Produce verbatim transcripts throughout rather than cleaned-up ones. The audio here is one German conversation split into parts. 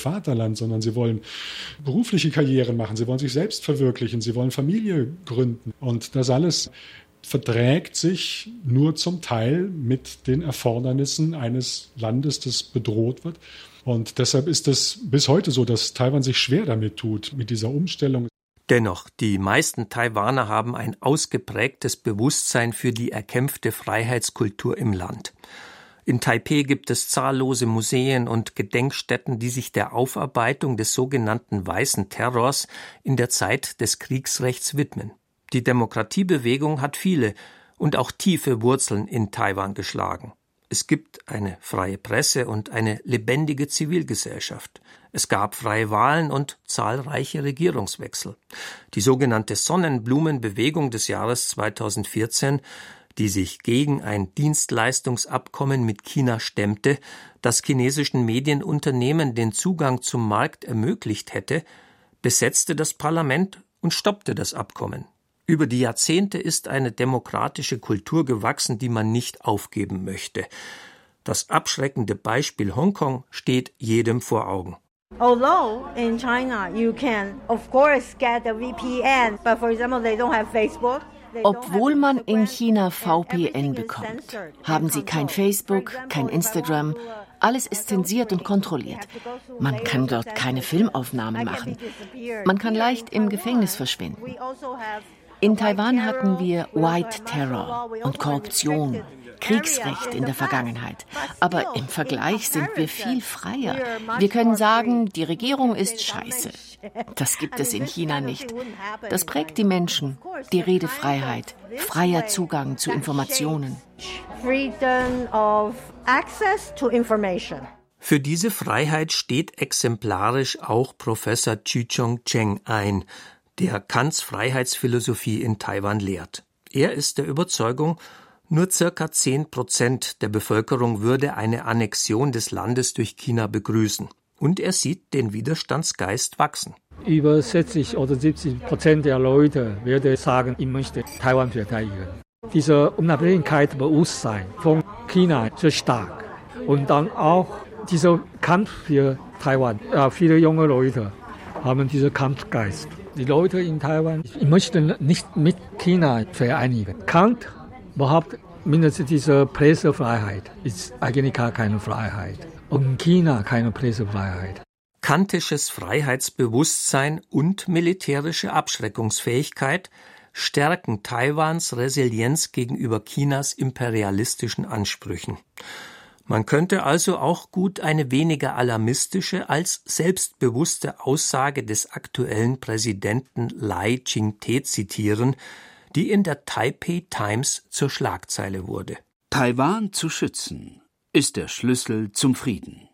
Vaterland, sondern sie wollen berufliche Karrieren machen, sie wollen sich selbst verwirklichen, sie wollen Familie gründen. Und das alles verträgt sich nur zum Teil mit den Erfordernissen eines Landes, das bedroht wird. Und deshalb ist es bis heute so, dass Taiwan sich schwer damit tut, mit dieser Umstellung. Dennoch, die meisten Taiwaner haben ein ausgeprägtes Bewusstsein für die erkämpfte Freiheitskultur im Land. In Taipeh gibt es zahllose Museen und Gedenkstätten, die sich der Aufarbeitung des sogenannten Weißen Terrors in der Zeit des Kriegsrechts widmen. Die Demokratiebewegung hat viele und auch tiefe Wurzeln in Taiwan geschlagen. Es gibt eine freie Presse und eine lebendige Zivilgesellschaft. Es gab freie Wahlen und zahlreiche Regierungswechsel. Die sogenannte Sonnenblumenbewegung des Jahres zweitausendvierzehn, die sich gegen ein Dienstleistungsabkommen mit China stemmte, das chinesischen Medienunternehmen den Zugang zum Markt ermöglicht hätte, besetzte das Parlament und stoppte das Abkommen. Über die Jahrzehnte ist eine demokratische Kultur gewachsen, die man nicht aufgeben möchte. Das abschreckende Beispiel Hongkong steht jedem vor Augen. Although in China you can of course get a V P N, but for example they don't have Facebook. Obwohl man in China V P N bekommt, haben sie kein Facebook, kein Instagram. Alles ist zensiert und kontrolliert. Man kann dort keine Filmaufnahmen machen. Man kann leicht im Gefängnis verschwinden. In Taiwan hatten wir White Terror und Korruption, Kriegsrecht in der Vergangenheit. Aber im Vergleich sind wir viel freier. Wir können sagen, die Regierung ist scheiße. Das gibt es in China nicht. Das prägt die Menschen, die Redefreiheit, freier Zugang zu Informationen. Für diese Freiheit steht exemplarisch auch Professor Chi-Chong Cheng ein, der Kants Freiheitsphilosophie in Taiwan lehrt. Er ist der Überzeugung, nur circa zehn Prozent der Bevölkerung würde eine Annexion des Landes durch China begrüßen. Und er sieht den Widerstandsgeist wachsen. Über sechzig oder siebzig Prozent der Leute würde sagen, ich möchte Taiwan verteidigen. Diese Unabhängigkeitsbewusstsein von China ist sehr stark. Und dann auch dieser Kampf für Taiwan. Ja, viele junge Leute haben diesen Kampfgeist. Die Leute in Taiwan möchten nicht mit China vereinigen. Kant behauptet, mindestens diese Pressefreiheit ist eigentlich gar keine Freiheit. Und China keine Pressefreiheit. Kantisches Freiheitsbewusstsein und militärische Abschreckungsfähigkeit stärken Taiwans Resilienz gegenüber Chinas imperialistischen Ansprüchen. Man könnte also auch gut eine weniger alarmistische als selbstbewusste Aussage des aktuellen Präsidenten Lai Ching-te zitieren, die in der Taipei Times zur Schlagzeile wurde. Taiwan zu schützen ist der Schlüssel zum Frieden.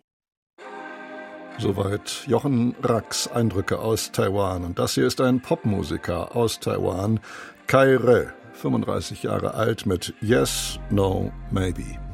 Soweit Jochen Racks Eindrücke aus Taiwan. Und das hier ist ein Popmusiker aus Taiwan, Kai Re, fünfunddreißig Jahre alt, mit Yes, No, Maybe.